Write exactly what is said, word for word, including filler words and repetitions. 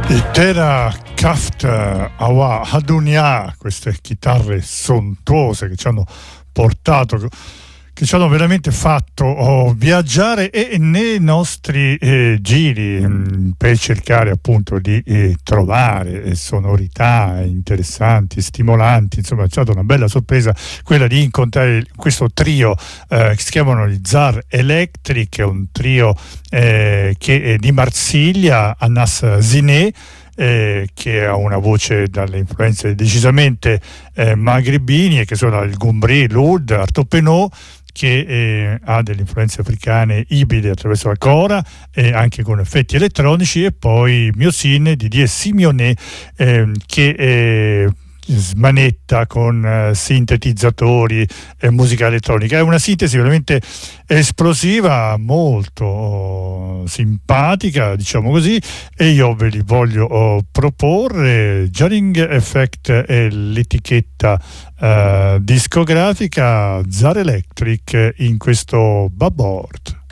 Tera Kraft Awa Adunia, queste chitarre sontuose che ci hanno portato, che ci hanno veramente fatto oh, viaggiare e nei nostri eh, giri mh, per cercare appunto di eh, trovare sonorità interessanti, stimolanti. Insomma, è stata una bella sorpresa quella di incontrare questo trio eh, che si chiamano gli Zar Electric, un trio eh, che è di Marsiglia, Anas Ziné, Eh, che ha una voce dalle influenze decisamente eh, magrebini, e che sono il Gumbri, l'Oud, Artopenot, che eh, ha delle influenze africane ibride attraverso la cora e anche con effetti elettronici, e poi Miocine di Didier Simeonet eh, che eh, smanetta con uh, sintetizzatori e musica elettronica. È una sintesi veramente esplosiva, molto oh, simpatica, diciamo così, e io ve li voglio oh, proporre. Jarring Effect è l'etichetta uh, discografica, Zar Electric in questo Bubboard.